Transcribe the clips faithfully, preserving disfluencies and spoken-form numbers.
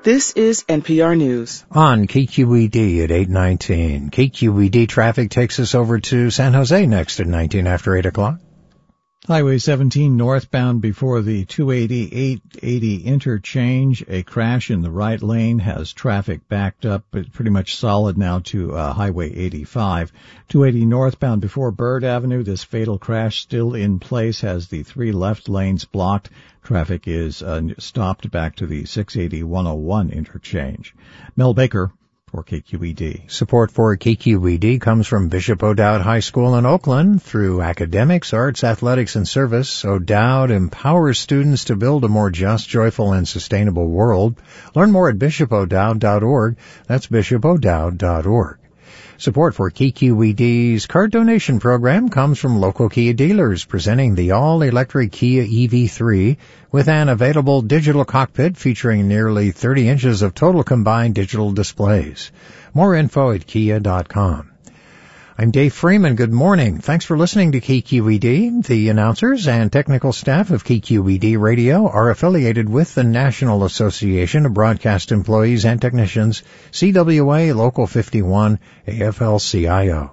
This is N P R News. On K Q E D at eight nineteen. K Q E D traffic takes us over to San Jose next at nineteen after eight o'clock. Highway seventeen northbound before the two eighty, eight eighty interchange. A crash in the right lane has traffic backed up, but pretty much solid now to uh, Highway eighty-five. two eighty northbound before Byrd Avenue. This fatal crash still in place has the three left lanes blocked. Traffic is uh, stopped back to the six eighty, one oh one interchange. Mel Baker for K Q E D. Support for K Q E D comes from Bishop O'Dowd High School in Oakland. Through academics, arts, athletics, and service, O'Dowd empowers students to build a more just, joyful, and sustainable world. Learn more at bishop o'dowd dot org. That's bishop o'dowd dot org. Support for K Q E D's card donation program comes from local Kia dealers, presenting the all-electric Kia E V three with an available digital cockpit featuring nearly thirty inches of total combined digital displays. More info at kia dot com. I'm Dave Freeman. Good morning. Thanks for listening to K Q E D. The announcers and technical staff of K Q E D Radio are affiliated with the National Association of Broadcast Employees and Technicians, C W A Local fifty-one, A F L C I O.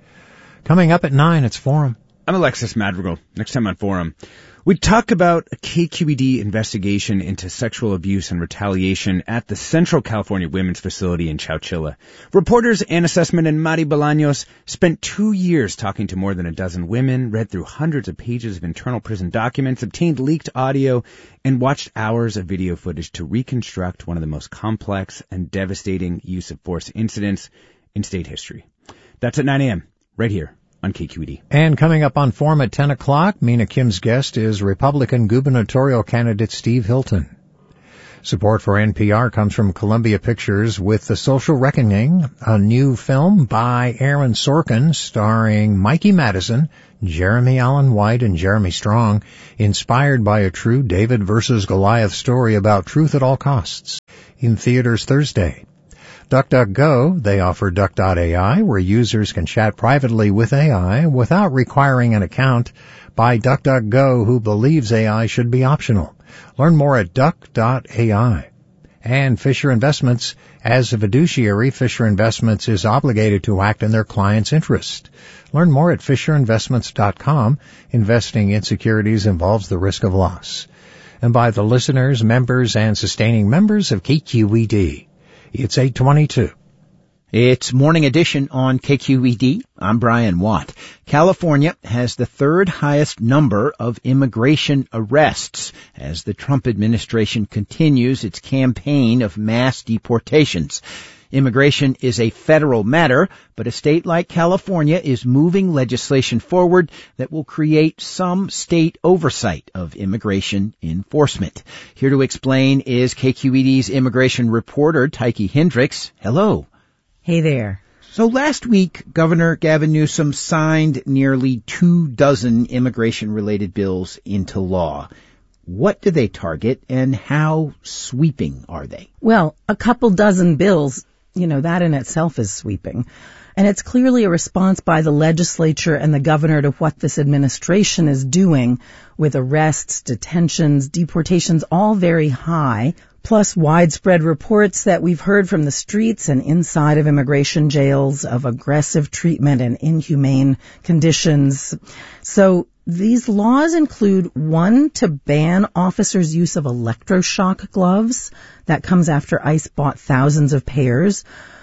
Coming up at nine, it's Forum. I'm Alexis Madrigal. Next time on Forum, we talk about a K Q E D investigation into sexual abuse and retaliation at the Central California Women's Facility in Chowchilla. Reporters Anna Sussman and Mari Bolaños spent two years talking to more than a dozen women, read through hundreds of pages of internal prison documents, obtained leaked audio, and watched hours of video footage to reconstruct one of the most complex and devastating use of force incidents in state history. That's at nine a.m. right here on K Q E D. And coming up on Forum at ten o'clock, Mina Kim's guest is Republican gubernatorial candidate Steve Hilton. Support for N P R comes from Columbia Pictures with The Social Reckoning, a new film by Aaron Sorkin starring Mikey Madison, Jeremy Allen White, and Jeremy Strong, inspired by a true David versus Goliath story about truth at all costs. In theaters Thursday. DuckDuckGo, they offer Duck dot A I, where users can chat privately with A I without requiring an account, by DuckDuckGo, who believes A I should be optional. Learn more at Duck dot A I. And Fisher Investments, as a fiduciary, Fisher Investments is obligated to act in their client's interest. Learn more at fisher investments dot com. Investing in securities involves the risk of loss. And by the listeners, members, and sustaining members of K Q E D. It's eight twenty-two. It's Morning Edition on K Q E D. I'm Brian Watt. California has the third highest number of immigration arrests as the Trump administration continues its campaign of mass deportations. Immigration is a federal matter, but a state like California is moving legislation forward that will create some state oversight of immigration enforcement. Here to explain is K Q E D's immigration reporter, Tyche Hendricks. Hello. Hey there. So last week, Governor Gavin Newsom signed nearly two dozen immigration-related bills into law. What do they target, and how sweeping are they? Well, a couple dozen bills, you know, that in itself is sweeping. And it's clearly a response by the legislature and the governor to what this administration is doing with arrests, detentions, deportations, all very high, plus widespread reports that we've heard from the streets and inside of immigration jails of aggressive treatment and inhumane conditions. So these laws include one to ban officers' use of electroshock gloves. That comes after ICE bought thousands of pairs.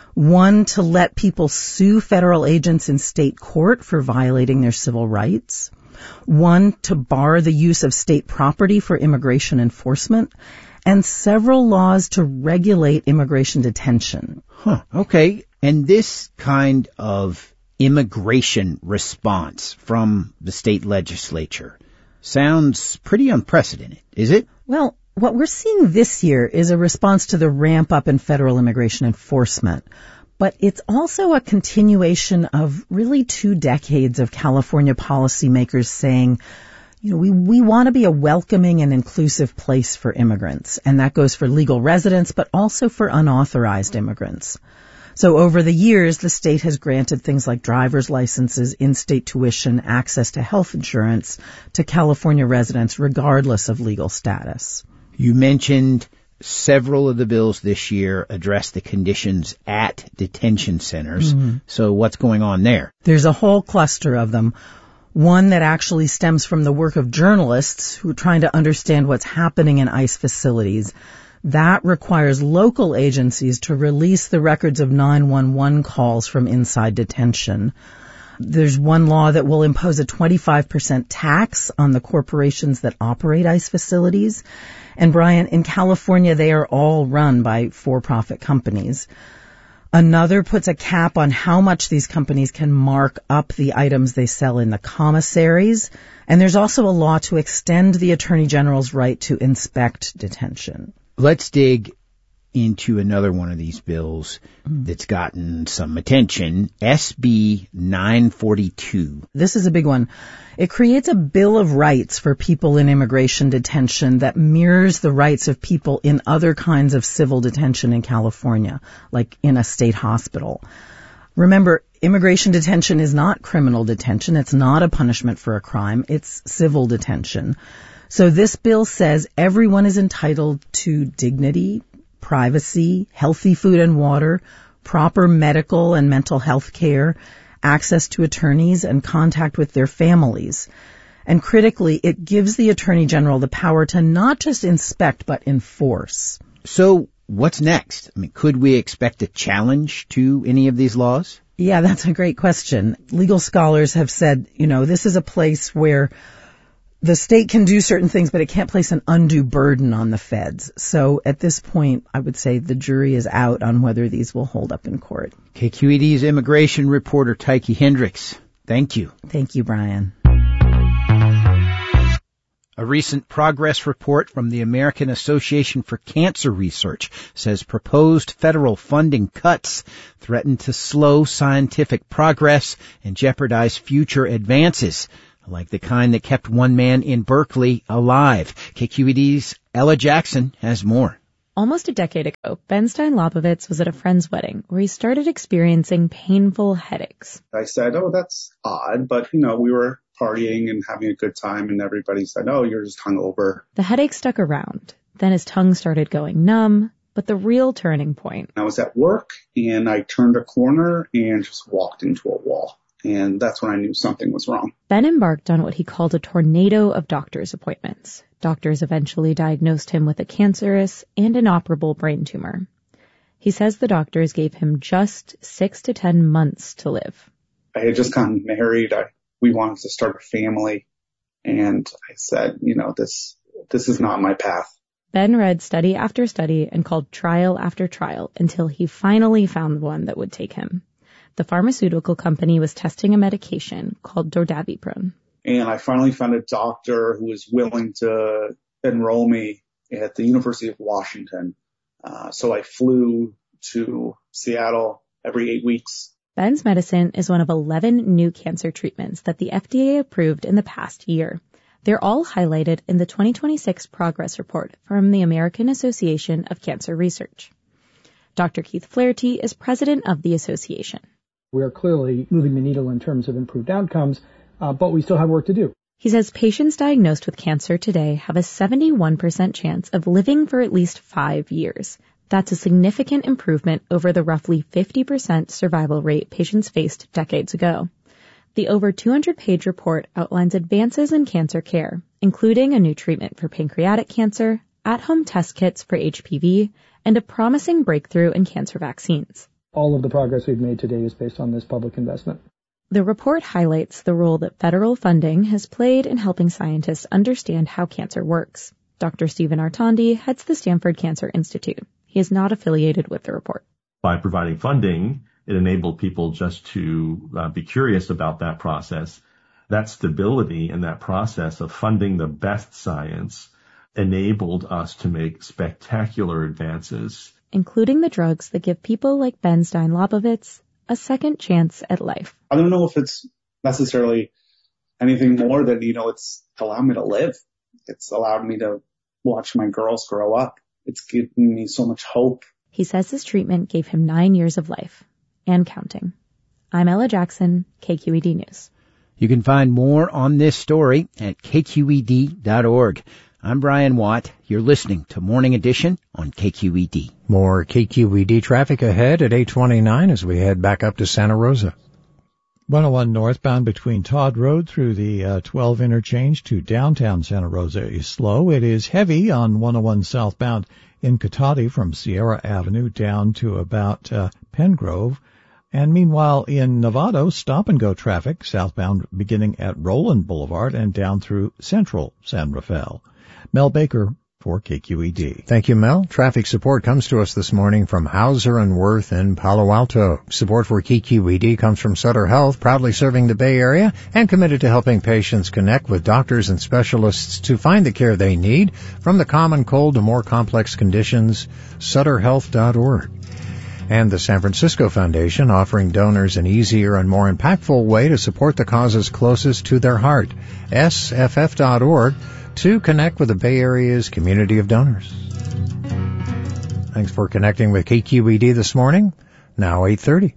One to let people sue federal agents in state court for violating their civil rights. One to bar the use of state property for immigration enforcement. And several laws to regulate immigration detention. Huh. Okay. And this kind of immigration response from the state legislature sounds pretty unprecedented, is it? Well, what we're seeing this year is a response to the ramp up in federal immigration enforcement. But it's also a continuation of really two decades of California policymakers saying, you know, we, we want to be a welcoming and inclusive place for immigrants, and that goes for legal residents, but also for unauthorized immigrants. So over the years, the state has granted things like driver's licenses, in-state tuition, access to health insurance to California residents regardless of legal status. You mentioned several of the bills this year address the conditions at detention centers. Mm-hmm. So what's going on there? There's a whole cluster of them. One that actually stems from the work of journalists who are trying to understand what's happening in ICE facilities. That requires local agencies to release the records of nine one one calls from inside detention. There's one law that will impose a twenty-five percent tax on the corporations that operate ICE facilities. And Brian, in California, they are all run by for-profit companies. Another puts a cap on how much these companies can mark up the items they sell in the commissaries. And there's also a law to extend the Attorney General's right to inspect detention. Let's dig into another one of these bills that's gotten some attention, S B nine forty-two. This is a big one. It creates a Bill of Rights for people in immigration detention that mirrors the rights of people in other kinds of civil detention in California, like in a state hospital. Remember, immigration detention is not criminal detention. It's not a punishment for a crime. It's civil detention. So this bill says everyone is entitled to dignity, privacy, healthy food and water, proper medical and mental health care, access to attorneys, and contact with their families. And critically, it gives the Attorney General the power to not just inspect, but enforce. So what's next? I mean, could we expect a challenge to any of these laws? Yeah, that's a great question. Legal scholars have said, you know, this is a place where the state can do certain things, but it can't place an undue burden on the feds. So at this point, I would say the jury is out on whether these will hold up in court. K Q E D's immigration reporter Tyche Hendricks. Thank you. Thank you, Brian. A recent progress report from the American Association for Cancer Research says proposed federal funding cuts threaten to slow scientific progress and jeopardize future advances, like the kind that kept one man in Berkeley alive. K Q E D's Ella Jackson has more. Almost a decade ago, Ben Stein-Lobovitz was at a friend's wedding where he started experiencing painful headaches. I said, oh, that's odd, but, you know, we were partying and having a good time, and everybody said, oh, you're just hungover. The headache stuck around. Then his tongue started going numb. But the real turning point. I was at work, and I turned a corner and just walked into a wall. And that's when I knew something was wrong. Ben embarked on what he called a tornado of doctor's appointments. Doctors eventually diagnosed him with a cancerous and inoperable brain tumor. He says the doctors gave him just six to ten months to live. I had just gotten married. I, we wanted to start a family. And I said, you know, this this is not my path. Ben read study after study and called trial after trial until he finally found one that would take him. The pharmaceutical company was testing a medication called dordaviprone. And I finally found a doctor who was willing to enroll me at the University of Washington. Uh, so I flew to Seattle every eight weeks. Ben's medicine is one of eleven new cancer treatments that the F D A approved in the past year. They're all highlighted in the twenty twenty-six progress report from the American Association of Cancer Research. Doctor Keith Flaherty is president of the association. We are clearly moving the needle in terms of improved outcomes, uh, but we still have work to do. He says patients diagnosed with cancer today have a seventy-one percent chance of living for at least five years. That's a significant improvement over the roughly fifty percent survival rate patients faced decades ago. The over two hundred page report outlines advances in cancer care, including a new treatment for pancreatic cancer, at-home test kits for H P V, and a promising breakthrough in cancer vaccines. All of the progress we've made today is based on this public investment. The report highlights the role that federal funding has played in helping scientists understand how cancer works. Doctor Stephen Artandi heads the Stanford Cancer Institute. He is not affiliated with the report. By providing funding, it enabled people just to uh, be curious about that process. That stability in that process of funding the best science enabled us to make spectacular advances, including the drugs that give people like Ben Stein-Lobovitz a second chance at life. I don't know if it's necessarily anything more than, you know, it's allowed me to live. It's allowed me to watch my girls grow up. It's given me so much hope. He says his treatment gave him nine years of life and counting. I'm Ella Jackson, K Q E D News. You can find more on this story at K Q E D dot org. I'm Brian Watt. You're listening to Morning Edition on K Q E D. More K Q E D traffic ahead at eight twenty-nine as we head back up to Santa Rosa. one oh one northbound between Todd Road through the uh, twelve interchange to downtown Santa Rosa is slow. It is heavy on one oh one southbound in Cotati from Sierra Avenue down to about uh, Pengrove. And meanwhile, in Novato, stop-and-go traffic southbound beginning at Roland Boulevard and down through central San Rafael. Mel Baker for K Q E D. Thank you, Mel. Traffic support comes to us this morning from Hauser and Worth in Palo Alto. Support for K Q E D comes from Sutter Health, proudly serving the Bay Area and committed to helping patients connect with doctors and specialists to find the care they need. From the common cold to more complex conditions, sutter health dot org. And the San Francisco Foundation, offering donors an easier and more impactful way to support the causes closest to their heart. S F F dot org to connect with the Bay Area's community of donors. Thanks for connecting with K Q E D this morning. Now eight thirty.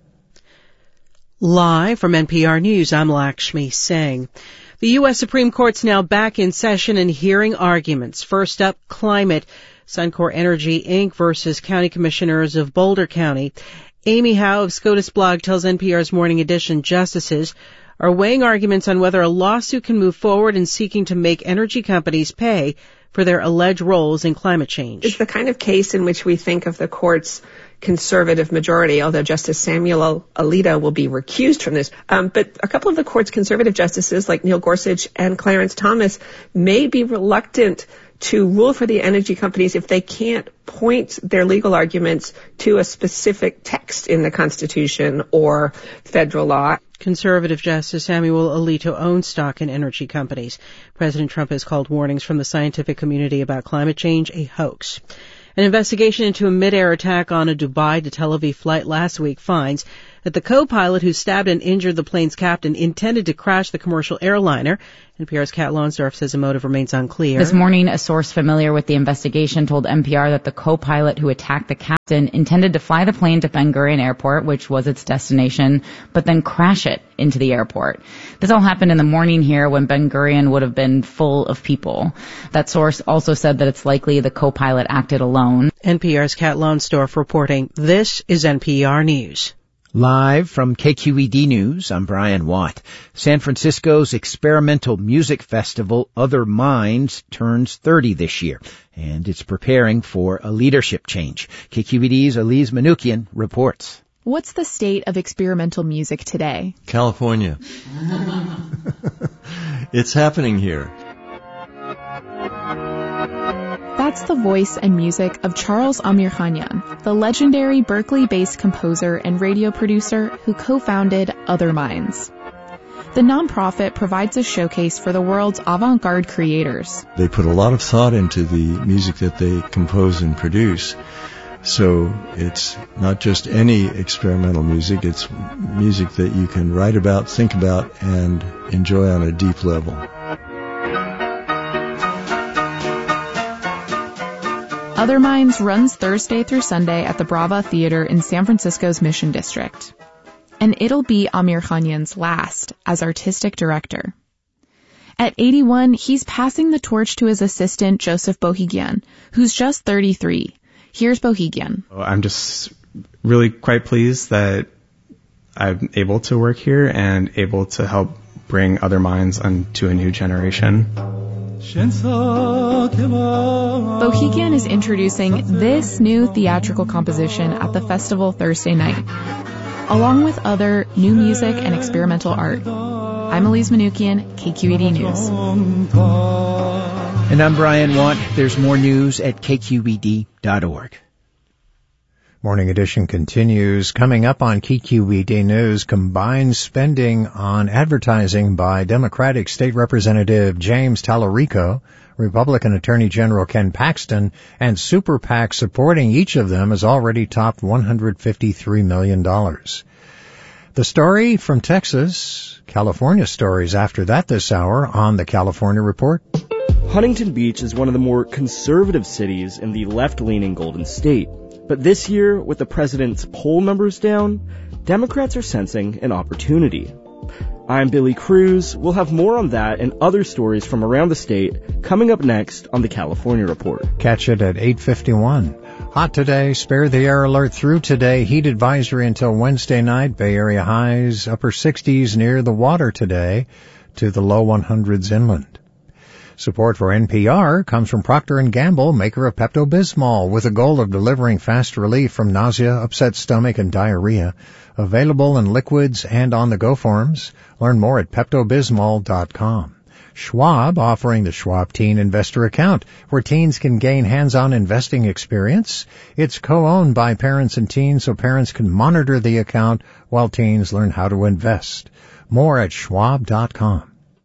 Live from N P R News, I'm Lakshmi Singh. The U S Supreme Court's now back in session and hearing arguments. First up, climate. Suncor Energy, Incorporated versus County Commissioners of Boulder County. Amy Howe of SCOTUS Blog tells N P R's Morning Edition justices are weighing arguments on whether a lawsuit can move forward in seeking to make energy companies pay for their alleged roles in climate change. It's the kind of case in which we think of the court's conservative majority, although Justice Samuel Alito will be recused from this. Um, but a couple of the court's conservative justices, like Neil Gorsuch and Clarence Thomas, may be reluctant to rule for the energy companies if they can't point their legal arguments to a specific text in the Constitution or federal law. Conservative Justice Samuel Alito owns stock in energy companies. President Trump has called warnings from the scientific community about climate change a hoax. An investigation into a mid-air attack on a Dubai to Tel Aviv flight last week finds that the co-pilot who stabbed and injured the plane's captain intended to crash the commercial airliner. N P R's Kat Lohnsdorf says the motive remains unclear. This morning, a source familiar with the investigation told N P R that the co-pilot who attacked the captain intended to fly the plane to Ben Gurion Airport, which was its destination, but then crash it into the airport. This all happened in the morning here when Ben Gurion would have been full of people. That source also said that it's likely the co-pilot acted alone. N P R's Kat Lohnsdorf reporting. This is N P R News. Live from K Q E D News, I'm Brian Watt. San Francisco's experimental music festival, Other Minds, turns thirty this year, and it's preparing for a leadership change. K Q E D's Elise Manukian reports. What's the state of experimental music today? California. It's happening here. That's the voice and music of Charles Amirkhanian, the legendary Berkeley-based composer and radio producer who co-founded Other Minds. The nonprofit provides a showcase for the world's avant-garde creators. They put a lot of thought into the music that they compose and produce. So it's not just any experimental music, it's music that you can write about, think about, and enjoy on a deep level. Other Minds runs Thursday through Sunday at the Brava Theater in San Francisco's Mission District. And it'll be Amirkhanian's last as artistic director. At eighty-one, he's passing the torch to his assistant, Joseph Bohigyan, who's just thirty-three. Here's Bohigyan. I'm just really quite pleased that I'm able to work here and able to help bring Other Minds onto a new generation. Bohigyan is introducing this new theatrical composition at the festival Thursday night, along with other new music and experimental art. I'm Elise Manukian, K Q E D News. And I'm Brian Watt. There's more news at K Q E D dot org. Morning Edition continues. Coming up on K Q E D News, combined spending on advertising by Democratic State Representative James Tallarico, Republican Attorney General Ken Paxton, and super PAC supporting each of them has already topped one hundred fifty-three million dollars. The story from Texas, California stories after that this hour on the California Report. Huntington Beach is one of the more conservative cities in the left-leaning Golden State. But this year, with the president's poll numbers down, Democrats are sensing an opportunity. I'm Billy Cruz. We'll have more on that and other stories from around the state coming up next on the California Report. Catch it at eight fifty-one. Hot today, spare the air alert through today. Heat advisory until Wednesday night. Bay Area highs, upper sixties near the water today to the low hundreds inland. Support for N P R comes from Procter and Gamble, maker of Pepto-Bismol, with a goal of delivering fast relief from nausea, upset stomach, and diarrhea. Available in liquids and on-the-go forms. Learn more at Pepto Bismol dot com. Schwab offering the Schwab Teen Investor Account, where teens can gain hands-on investing experience. It's co-owned by parents and teens, so parents can monitor the account while teens learn how to invest. More at Schwab dot com.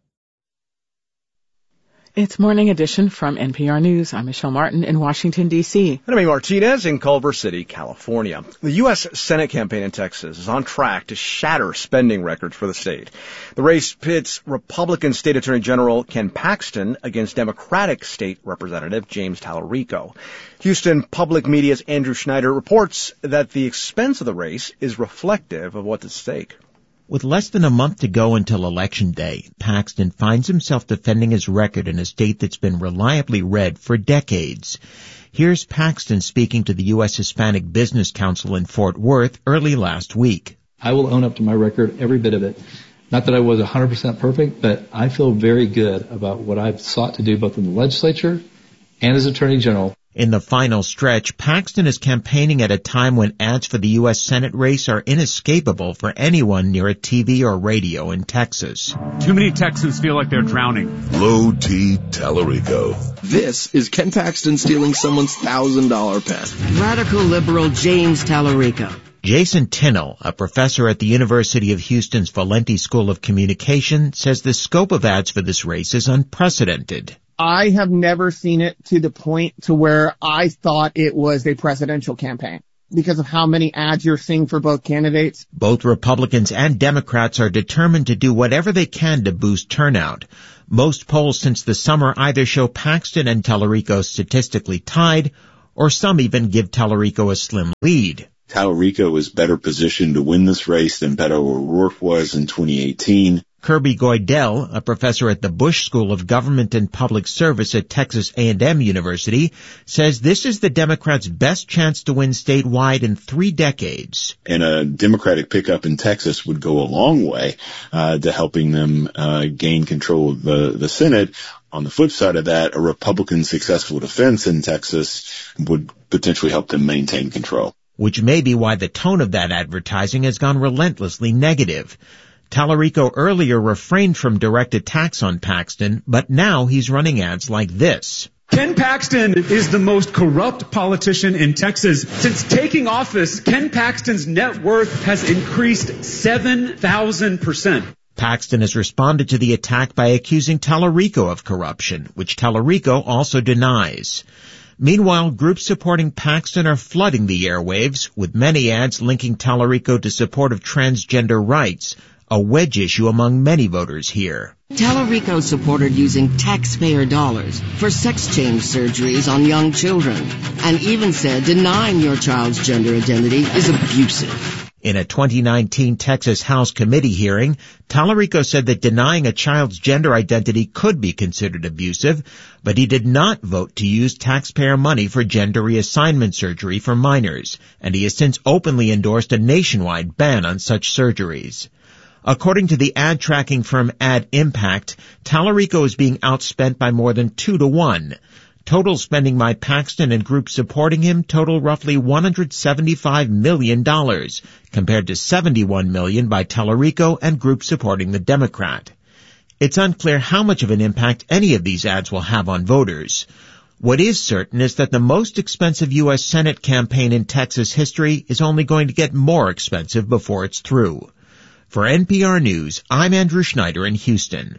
It's Morning Edition from N P R News. I'm Michelle Martin in Washington, D C And I'm Amy Martinez in Culver City, California. The U S Senate campaign in Texas is on track to shatter spending records for the state. The race pits Republican State Attorney General Ken Paxton against Democratic State Representative James Tallarico. Houston Public Media's Andrew Schneider reports that the expense of the race is reflective of what's at stake. With less than a month to go until Election Day, Paxton finds himself defending his record in a state that's been reliably red for decades. Here's Paxton speaking to the U S Hispanic Business Council in Fort Worth early last week. I will own up to my record, every bit of it. Not that I was one hundred percent perfect, but I feel very good about what I've sought to do both in the legislature and as Attorney General. In the final stretch, Paxton is campaigning at a time when ads for the U S Senate race are inescapable for anyone near a T V or radio in Texas. Too many Texans feel like they're drowning. Low T Tallarico. This is Ken Paxton stealing someone's one thousand dollars pen. Radical liberal James Tallarico. Jason Tinnell, a professor at the University of Houston's Valenti School of Communication, says the scope of ads for this race is unprecedented. I have never seen it to the point to where I thought it was a presidential campaign because of how many ads you're seeing for both candidates. Both Republicans and Democrats are determined to do whatever they can to boost turnout. Most polls since the summer either show Paxton and Tallarico statistically tied, or some even give Tallarico a slim lead. Tallarico is better positioned to win this race than Beto O'Rourke was in twenty eighteen. Kirby Goidel, a professor at the Bush School of Government and Public Service at Texas A and M University, says this is the Democrats' best chance to win statewide in three decades. And a Democratic pickup in Texas would go a long way uh, to helping them uh, gain control of the, the Senate. On the flip side of that, a Republican successful defense in Texas would potentially help them maintain control. Which may be why the tone of that advertising has gone relentlessly negative. Tallarico earlier refrained from direct attacks on Paxton, but now he's running ads like this. Ken Paxton is the most corrupt politician in Texas. Since taking office, Ken Paxton's net worth has increased seven thousand percent. Paxton has responded to the attack by accusing Tallarico of corruption, which Tallarico also denies. Meanwhile, groups supporting Paxton are flooding the airwaves, with many ads linking Tallarico to support of transgender rights, a wedge issue among many voters here. Tallarico supported using taxpayer dollars for sex change surgeries on young children, and even said denying your child's gender identity is abusive. In a twenty nineteen Texas House committee hearing, Tallarico said that denying a child's gender identity could be considered abusive, but he did not vote to use taxpayer money for gender reassignment surgery for minors, and he has since openly endorsed a nationwide ban on such surgeries. According to the ad tracking firm Ad Impact, Tallarico is being outspent by more than two to one. Total spending by Paxton and groups supporting him total roughly one hundred seventy-five million dollars, compared to seventy-one million dollars by Tallarico and groups supporting the Democrat. It's unclear how much of an impact any of these ads will have on voters. What is certain is that the most expensive U S Senate campaign in Texas history is only going to get more expensive before it's through. For N P R News, I'm Andrew Schneider in Houston.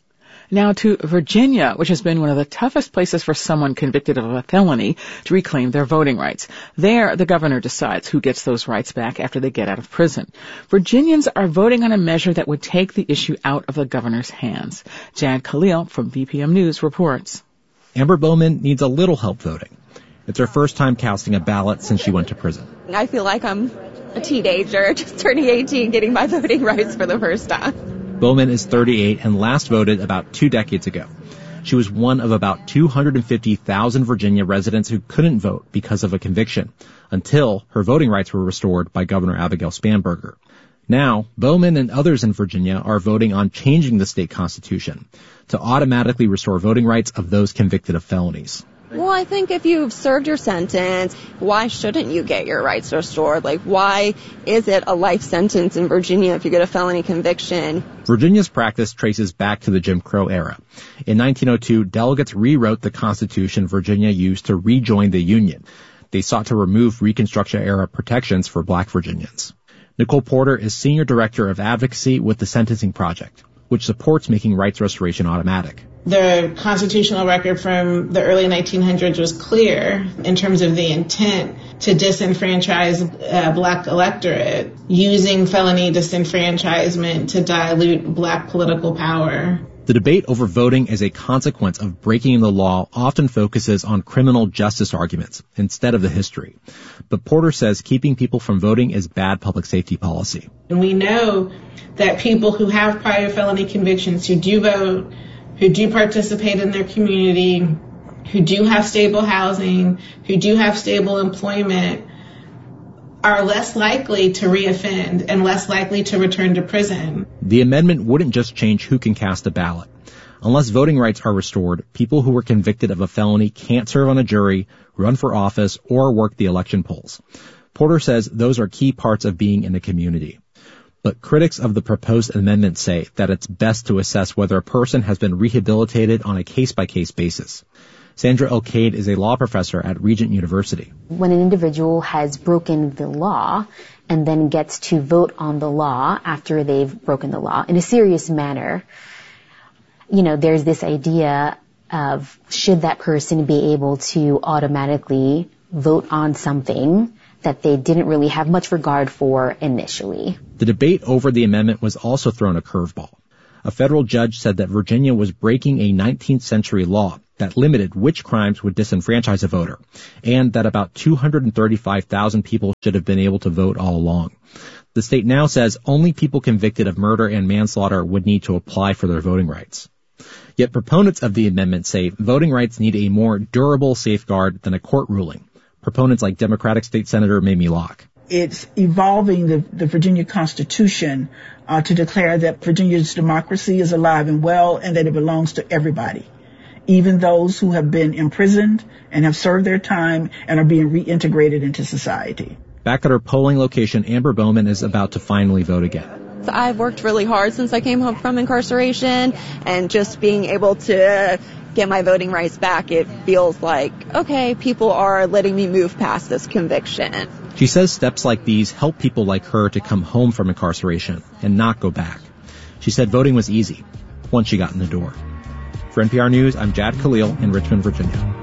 Now to Virginia, which has been one of the toughest places for someone convicted of a felony to reclaim their voting rights. There, the governor decides who gets those rights back after they get out of prison. Virginians are voting on a measure that would take the issue out of the governor's hands. Jad Khalil from V P M News reports. Amber Bowman needs a little help voting. It's her first time casting a ballot since she went to prison. I feel like I'm a teenager, just turning eighteen, getting my voting rights for the first time. Bowman is thirty-eight and last voted about two decades ago. She was one of about two hundred fifty thousand Virginia residents who couldn't vote because of a conviction, until her voting rights were restored by Governor Abigail Spanberger. Now, Bowman and others in Virginia are voting on changing the state constitution to automatically restore voting rights of those convicted of felonies. Well, I think if you've served your sentence, why shouldn't you get your rights restored? Like, why is it a life sentence in Virginia if you get a felony conviction? Virginia's practice traces back to the Jim Crow era. In nineteen oh two, delegates rewrote the Constitution Virginia used to rejoin the Union. They sought to remove Reconstruction-era protections for black Virginians. Nicole Porter is Senior Director of Advocacy with the Sentencing Project, which supports making rights restoration automatic. The constitutional record from the early nineteen hundreds was clear in terms of the intent to disenfranchise uh, black electorate, using felony disenfranchisement to dilute black political power. The debate over voting as a consequence of breaking the law often focuses on criminal justice arguments instead of the history. But Porter says keeping people from voting is bad public safety policy. And we know that people who have prior felony convictions, who do vote, who do participate in their community, who do have stable housing, who do have stable employment, are less likely to reoffend and less likely to return to prison. The amendment wouldn't just change who can cast a ballot. Unless voting rights are restored, people who were convicted of a felony can't serve on a jury, run for office, or work the election polls. Porter says those are key parts of being in the community. But critics of the proposed amendment say that it's best to assess whether a person has been rehabilitated on a case-by-case basis. Sandra Elkade is a law professor at Regent University. When an individual has broken the law and then gets to vote on the law after they've broken the law in a serious manner, you know, there's this idea of should that person be able to automatically vote on something that they didn't really have much regard for initially. The debate over the amendment was also thrown a curveball. A federal judge said that Virginia was breaking a nineteenth century law that limited which crimes would disenfranchise a voter, and that about two hundred thirty-five thousand people should have been able to vote all along. The state now says only people convicted of murder and manslaughter would need to apply for their voting rights. Yet proponents of the amendment say voting rights need a more durable safeguard than a court ruling. Proponents like Democratic State Senator Mamie Locke. It's evolving the, the Virginia Constitution uh, to declare that Virginia's democracy is alive and well and that it belongs to everybody, even those who have been imprisoned and have served their time and are being reintegrated into society. Back at her polling location, Amber Bowman is about to finally vote again. So I've worked really hard since I came home from incarceration, and just being able to get my voting rights back, it feels like, okay, people are letting me move past this conviction. She says steps like these help people like her to come home from incarceration and not go back. She said voting was easy once she got in the door. For N P R News, I'm Jad Khalil in Richmond, Virginia.